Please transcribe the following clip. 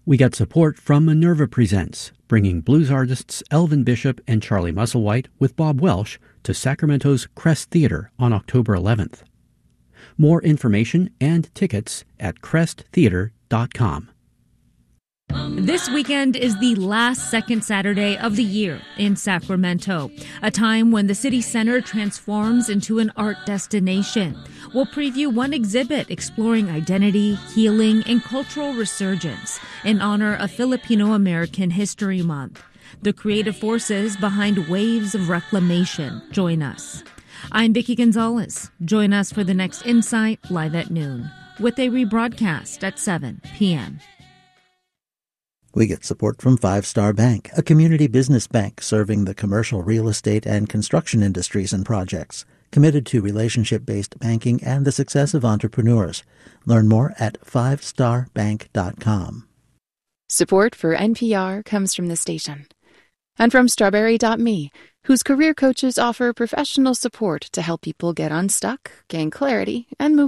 We get support from Minerva Presents, bringing blues artists Elvin Bishop and Charlie Musselwhite with Bob Welsh to Sacramento's Crest Theater on October 11th. More information and tickets at cresttheater.com. This weekend is the last second Saturday of the year in Sacramento, a time when the city center transforms into an art destination. We'll preview one exhibit exploring identity, healing, and cultural resurgence in honor of Filipino-American History Month. The creative forces behind Waves of Reclamation join us. I'm Vicki Gonzalez. Join us for the next Insight live at noon, with a rebroadcast at 7 p.m. We get support from Five Star Bank, a community business bank serving the commercial real estate and construction industries and projects, committed to relationship-based banking and the success of entrepreneurs. Learn more at fivestarbank.com. Support for NPR comes from the station and from Strawberry.me, whose career coaches offer professional support to help people get unstuck, gain clarity, and move